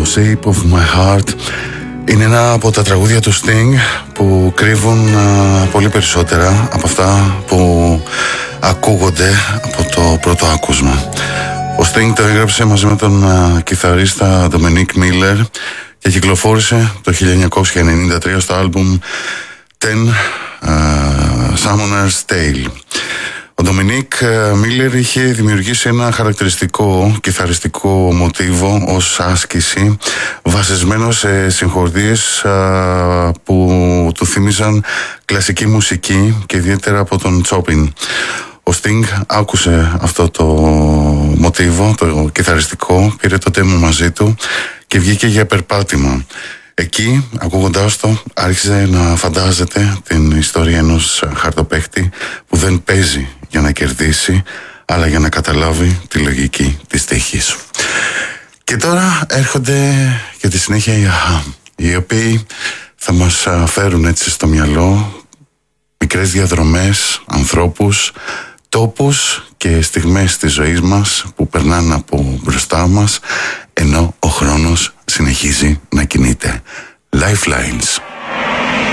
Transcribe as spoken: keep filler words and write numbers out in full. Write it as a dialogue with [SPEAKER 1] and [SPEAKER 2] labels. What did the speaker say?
[SPEAKER 1] Shape of My Heart είναι ένα από τα τραγούδια του Sting που κρύβουν α, πολύ περισσότερα από αυτά που ακούγονται από το πρώτο άκουσμα. Ο Sting το έγραψε μαζί με τον α, κιθαρίστα Dominic Miller και κυκλοφόρησε το χίλια εννιακόσια ενενήντα τρία στο άλμπουμ Ten uh, Summoner's Tale. Ο Ντομινίκ Μίλερ είχε δημιουργήσει ένα χαρακτηριστικό κιθαριστικό μοτίβο ως άσκηση βασισμένο σε συγχορδίες α, που του θύμιζαν κλασική μουσική και ιδιαίτερα από τον Τσόπιν. Ο Sting άκουσε αυτό το μοτίβο, το κιθαριστικό, πήρε το τέμο μαζί του και βγήκε για περπάτημα. Εκεί, ακούγοντάς το, άρχισε να φαντάζεται την ιστορία ενός χαρτοπαίχτη που δεν παίζει για να κερδίσει, αλλά για να καταλάβει τη λογική της τύχης. Και τώρα έρχονται για τη συνέχεια οι αχα, οι οποίοι θα μας φέρουν έτσι στο μυαλό μικρές διαδρομές, ανθρώπους, τόπους και στιγμές της ζωής μας που περνάνε από μπροστά μας, ενώ ο χρόνος συνεχίζει να κινείται. Lifelines.